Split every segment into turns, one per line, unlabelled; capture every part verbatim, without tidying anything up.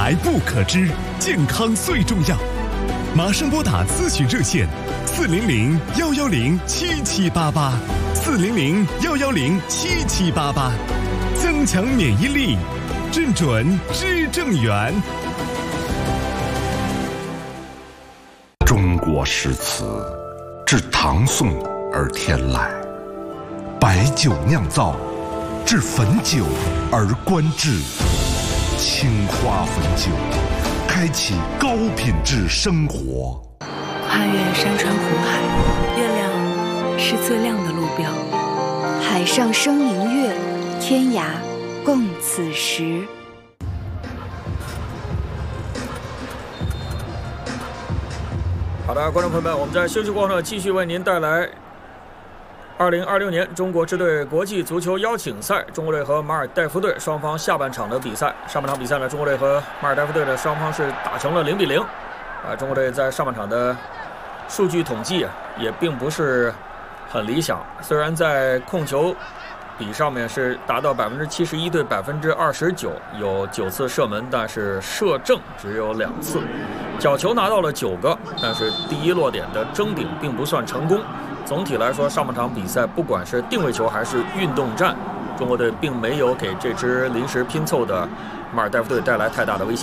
来不可知，健康最重要。马上拨打咨询热线：四零零幺幺零七七八八，四零零幺幺零七七八八，增强免疫力，认准知正源。
中国诗词自唐宋而天来，白酒酿造，至汾酒而观致。青花汾酒，开启高品质生活。
跨越山川湖海，月亮是最亮的路标。
海上生明月，天涯共此时。
好的，观众朋友们，我们在休息过后呢，继续为您带来二零二六年中国支队国际足球邀请赛，中国队和马尔代夫队双方下半场的比赛。上半场比赛呢，中国队和马尔代夫队的双方是打成了零比零。啊，中国队在上半场的数据统计也并不是很理想，虽然在控球比上面是达到百分之七十一对百分之二十九，有九次射门，但是射正只有两次，角球拿到了九个，但是第一落点的争顶并不算成功。总体来说，上半场比赛不管是定位球还是运动战，中国队并没有给这支临时拼凑的马尔代夫队带来太大的威胁。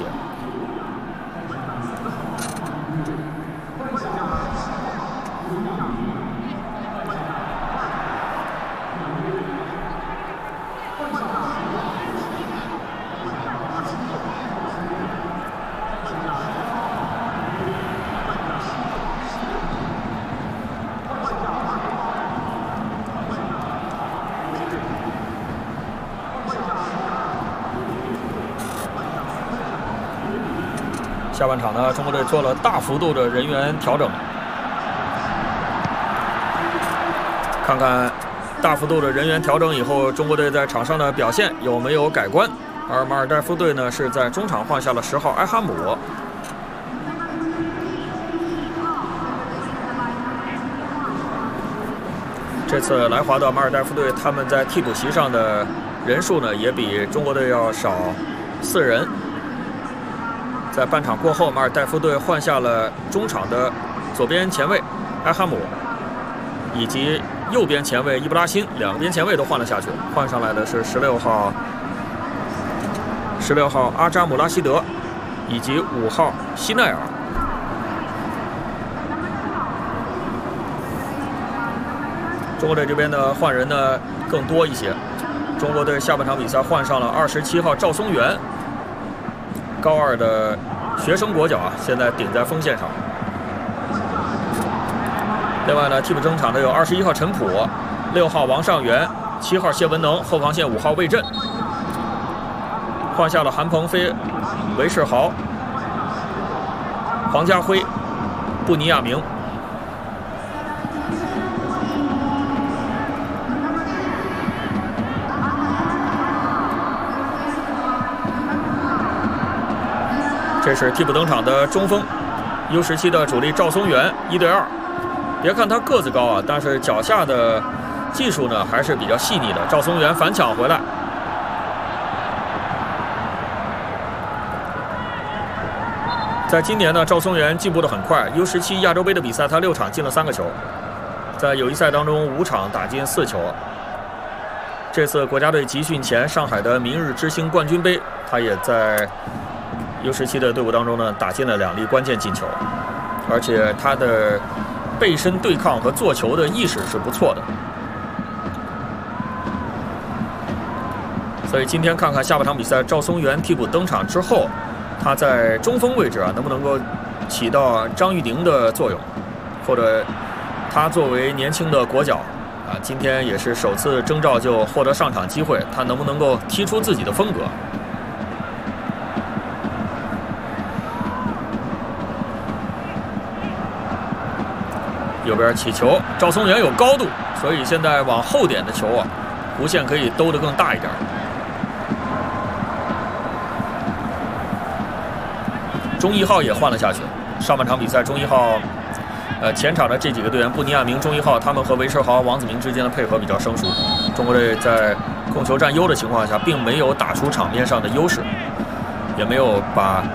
下半场呢，中国队做了大幅度的人员调整。看看大幅度的人员调整以后，中国队在场上的表现有没有改观？而马尔代夫队呢，是在中场换下了十号埃哈姆。这次来华的马尔代夫队，他们在替补席上的人数呢，也比中国队要少四人。在半场过后，马尔代夫队换下了中场的左边前卫埃哈姆，以及右边前卫伊布拉辛，两边前卫都换了下去。换上来的是十六号十六号阿扎姆拉希德，以及五号希奈尔。中国队这边的换人呢更多一些。中国队下半场比赛换上了二十七号赵松元。高二的学生国脚啊，现在顶在锋线上。另外呢，替补登场的有二十一号陈普、六号王上元、七号谢文能，后防线五号魏震。换下了韩鹏飞、韦世豪、黄家辉、布尼亚明。这是替补登场的中锋 U 十七 的主力赵松元，一对二。别看他个子高啊，但是脚下的技术呢还是比较细腻的。赵松元反抢回来，在今年呢，赵松元进步得很快。U 十七 亚洲杯的比赛，他六场进了三个球，在友谊赛当中五场打进四球。这次国家队集训前，上海的明日之星冠军杯，他也在U 十七 的队伍当中呢，打进了两粒关键进球，而且他的背身对抗和做球的意识是不错的。所以今天看看下半场比赛，赵松元替补登场之后，他在中锋位置啊，能不能够起到张玉宁的作用，或者他作为年轻的国脚啊，今天也是首次征召就获得上场机会，他能不能够踢出自己的风格？右边起球，赵松元有高度，所以现在往后点的球啊，弧线可以兜得更大一点。钟一浩也换了下去。上半场比赛，钟一浩，呃，前场的这几个队员，布尼亚明、钟一浩，他们和韦世豪、王子明之间的配合比较生疏。中国队在控球占优的情况下，并没有打出场面上的优势，也没有把